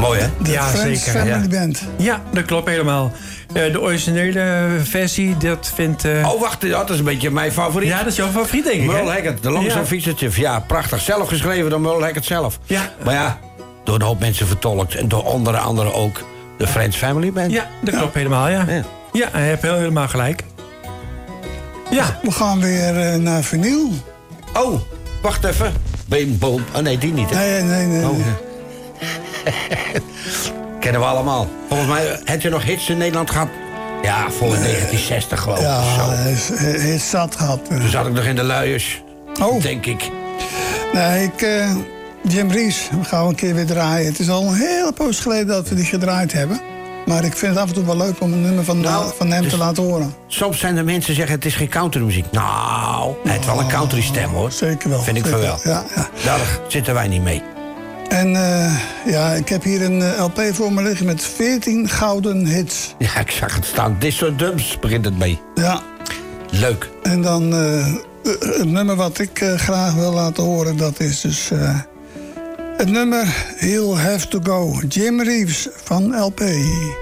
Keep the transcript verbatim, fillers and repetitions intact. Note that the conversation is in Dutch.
Mooi, hè? De Ja, Friends zeker, Family ja. Band. Ja, dat klopt helemaal. Uh, de originele versie, dat vindt... Uh... Oh, wacht, dat is een beetje mijn favoriet. Ja, dat is jouw favoriet, denk ik, Merle hè? Haggard, de langzaam Ja. fietsertje. Ja, prachtig. Zelf geschreven door Merle Haggard zelf. Ja. Maar ja, door een hoop mensen vertolkt. En door onder andere ook de Friends Family Band. Ja, dat klopt helemaal, ja. Ja. Ja, hij heeft heel, helemaal gelijk. Ja. We gaan weer uh, naar vinyl. Oh, wacht even. Bim, boom. Oh nee, die niet, hè? Nee, nee, nee. Oh, nee. ja. Kennen we allemaal. Volgens mij, heb je nog hits in Nederland gehad? Ja, voor negentien zestig geloof ik. Ja, of zo. hij is, hij is zat gehad. Toen zat ik nog in de luiers. Oh. Denk ik. Nee, ik... Uh, Jim Reeves, we gaan een keer weer draaien. Het is al een hele poos geleden dat we die gedraaid hebben. Maar ik vind het af en toe wel leuk om een nummer van, Nou, van hem dus te laten horen. Soms zijn er mensen die zeggen het is geen countrymuziek. Nou, hij heeft wel een country stem, hoor. Zeker wel. Vind ik zeker van wel. Ja, ja. Daar zitten wij niet mee. En uh, ja, ik heb hier een uh, L P voor me liggen met veertien gouden hits. Ja, ik zag het staan. This soort dumps begint het mee. Ja. Leuk. En dan uh, het nummer wat ik uh, graag wil laten horen, dat is dus uh, het nummer He'll Have To Go. Jim Reeves van L P.